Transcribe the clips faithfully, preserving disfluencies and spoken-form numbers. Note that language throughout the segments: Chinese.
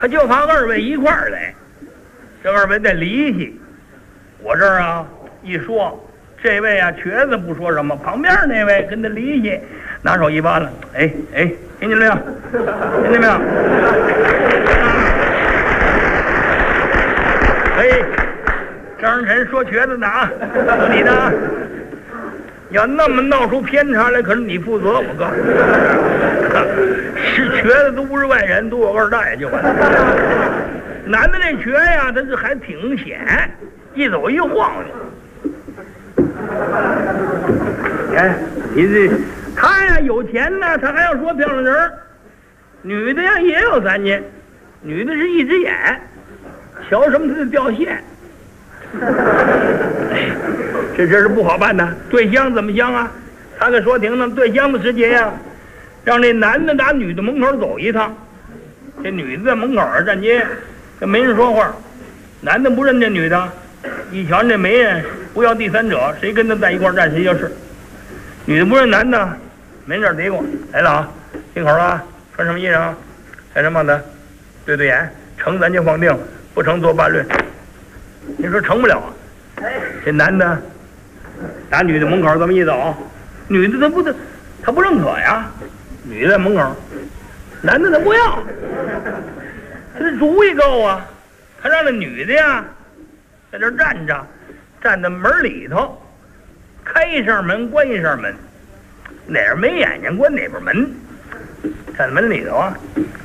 他就怕二位一块儿来，这二位得离去。我这儿啊一说，这位啊瘸子不说什么，旁边那位跟他离去，拿手一扒拉，哎哎，听见没有？听见没有？哎，张仁臣说瘸子呢啊，说你呢。要那么闹出偏差来，可是你负责。我告诉你，是瘸子都不是外人，都有二代就完了。男的那瘸呀，他是还挺显，一走一晃悠。哎，你这他呀有钱呢，他还要说漂亮人儿。女的呀也有咱家，女的是一只眼，瞧什么他就掉线。这这是不好办呐，对香怎么香啊？他给说停了，对香的时节呀，让这男的打女的门口走一趟，这女的在门口站街，这没人说话，男的不认这女的，一瞧这媒人不要第三者，谁跟他在一块站谁就是。女的不认男的，没人嘀咕，来了啊，进口了，穿什么衣裳啊？戴什么帽子？对对眼，成咱就放定，不成做罢论。你说成不了啊？这男的打女的门口这么一走，女的他不他他不认可呀，女的在门口，男的他不要，他这主意够啊，他让那女的呀在这站着，站在门里头，开一扇门关一扇门，哪边没眼睛关哪边门，站在门里头啊。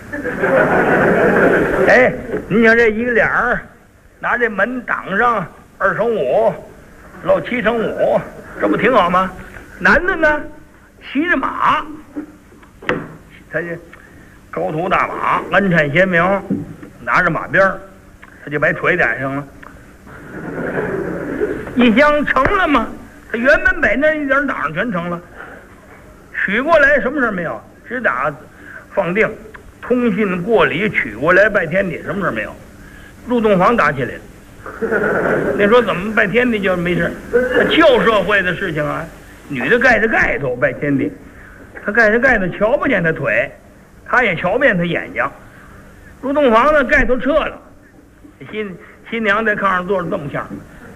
哎，你想这一个脸儿拿这门挡上二乘五，露七乘五，这不挺好吗？男的呢，骑着马，他这高头大马，鞍颤鲜明，拿着马鞭他就把腿点上了。一箱成了吗？他原本北那一点挡上全成了，取过来什么事没有？只打放定，通信过礼，取过来拜天地，什么事没有？入洞房打起来了。那说怎么拜天地就没事？旧社会的事情啊，女的盖着盖头拜天地，她盖着盖头瞧不见她腿，她也瞧不见她眼睛。入洞房呢，盖头撤了，新新娘在炕上坐着这么像，